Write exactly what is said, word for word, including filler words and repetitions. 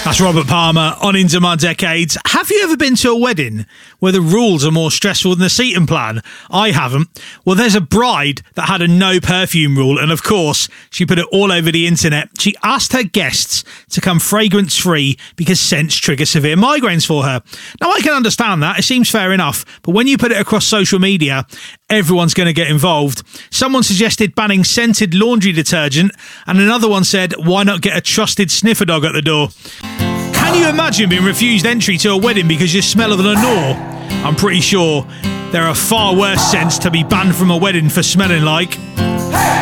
That's Robert Palmer on Into My Decades. Have you ever been to a wedding where the rules are more stressful than the seating plan? I haven't. Well, there's a bride that had a no perfume rule, and of course, she put it all over the internet. She asked her guests to come fragrance-free because scents trigger severe migraines for her. Now, I can understand that. It seems fair enough. But when you put it across social media, everyone's going to get involved. Someone suggested banning scented laundry detergent, and another one said, why not get a trusted sniffer dog at the door? Can you imagine being refused entry to a wedding because you smell of the Lenore? I'm pretty sure there are far worse scents to be banned from a wedding for smelling like.